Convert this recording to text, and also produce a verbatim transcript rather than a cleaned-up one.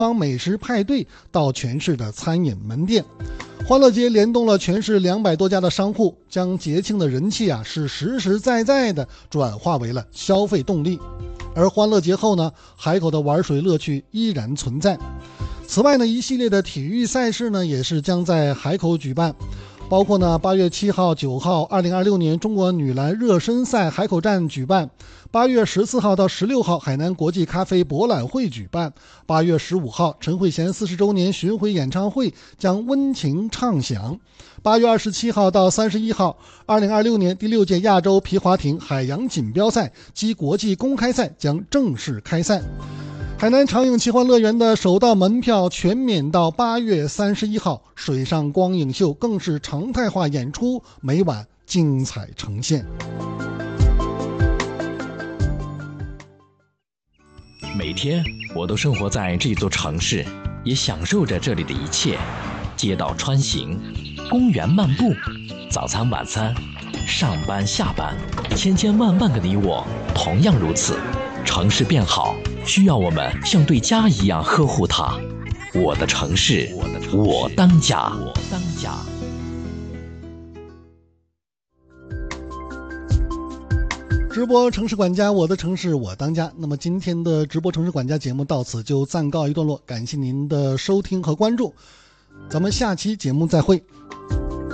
方美食派对到全市的餐饮门店。欢乐节联动了全市两百多家的商户，将节庆的人气啊是实实在在的转化为了消费动力。而欢乐节后呢，海口的玩水乐趣依然存在。此外呢，一系列的体育赛事呢也是将在海口举办，包括呢八月七号、九号，二零二六年中国女篮热身赛海口站举办；八月十四号到十六号，海南国际咖啡博览会举办；八月十五号，陈慧娴四十周年巡回演唱会将温情唱响；八月二十七号到三十一号，二零二六年第六届亚洲皮划艇海洋锦标赛及国际公开赛将正式开赛。海南长影奇幻乐园的首道门票全免到八月三十一号，水上光影秀更是常态化演出，每晚精彩呈现。 每天我都生活在这座城市，也享受着这里的一切。街道穿行，公园漫步，早餐晚餐，上班下班，千千万万个你我同样如此。城市变好，需要我们像对家一样呵护它。我的城市，我当家。我当家。 直播城市管家，我的城市我当家。那么今天的直播城市管家节目到此就暂告一段落，感谢您的收听和关注，咱们下期节目再会。